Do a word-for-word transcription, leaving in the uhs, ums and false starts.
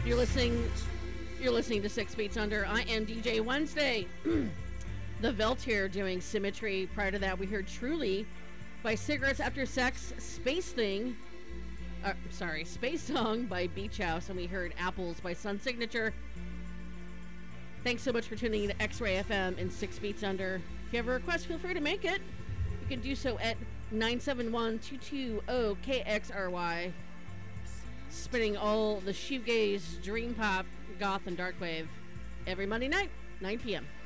You're listening. You're listening to Six Beats Under. I am D J Wednesday. The Veltier doing Symmetry. Prior to that, we heard Truly by Cigarettes After Sex, Space Thing. Uh, sorry, Space Song by Beach House, and we heard Apples by Sun Signature. Thanks so much for tuning in to X-Ray F M and Six Beats Under. If you have a request, feel free to make it. You can do so at nine seven one, two two zero, K X R Y. Spinning all the shoegaze, dream pop, goth, and dark wave every Monday night, nine p.m.